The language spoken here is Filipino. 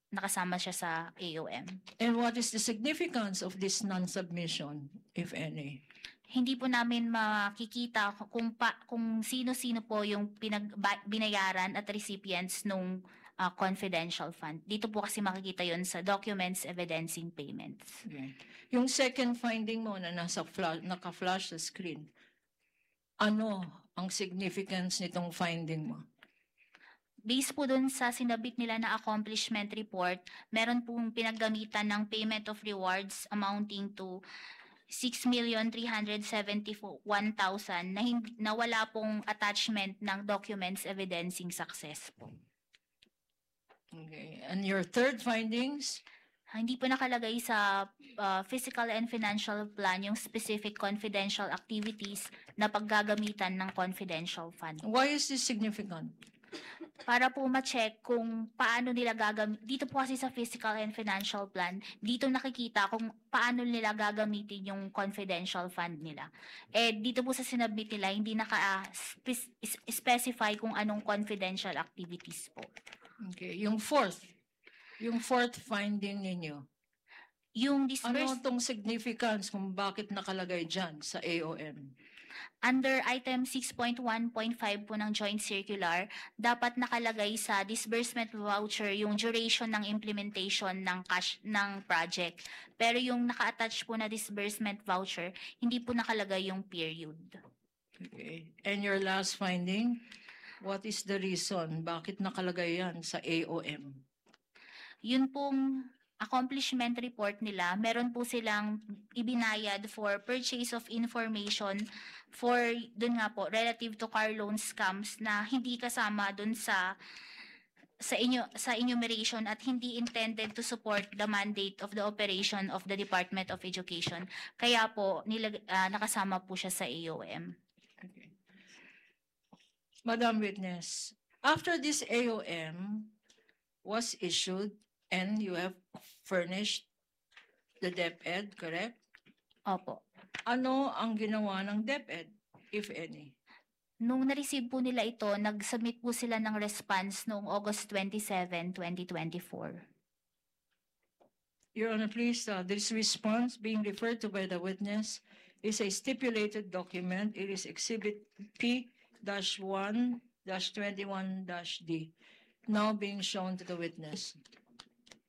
nakasama siya sa AOM. And what is the significance of this non-submission, if any? Hindi po namin makikita kung sino-sino po yung binayaran at recipients nung confidential fund. Dito po kasi makikita yon sa documents evidencing payments. Okay. Yung second finding mo na naka-flash sa screen, ano ang significance nitong finding mo? Based po dun sa sinabit nila na accomplishment report, meron pong pinaggamitan ng payment of rewards amounting to 6,371,000 na wala pong attachment ng documents evidencing success po. Okay. And your third findings? Hindi po nakalagay sa physical and financial plan yung specific confidential activities na paggagamitan ng confidential fund. Why is this significant? Para po ma-check kung paano nila dito po kasi sa physical and financial plan, dito nakikita kung paano nila gagamitin yung confidential fund nila. Dito po sa sinabit nila, hindi naka-specify kung anong confidential activities po. Okay. Yung fourth finding ninyo. Yung Ano itong significance kung bakit nakalagay dyan sa AOM? Under item 6.1.5 po ng joint circular, dapat nakalagay sa disbursement voucher yung duration ng implementation ng project. Pero yung naka-attach po na disbursement voucher, hindi po nakalagay yung period. Okay. And your last finding, what is the reason? Bakit nakalagay yan sa AOM? Yun pong accomplishment report nila, meron po silang ibinayad for purchase of information for dun nga po relative to car loan scams na hindi kasama dun sa enumeration at hindi intended to support the mandate of the operation of the Department of Education. Kaya po nakasama po siya sa AOM. Okay. Madam Witness, after this AOM was issued and you have furnished the DepEd, correct? Opo. Ano ang ginawa ng DepEd, if any? Nung na-receive po nila ito, nag-submit po sila ng response noong August 27, 2024. Your Honor, please, this response being referred to by the witness is a stipulated document. It is Exhibit P-1-21-D, now being shown to the witness.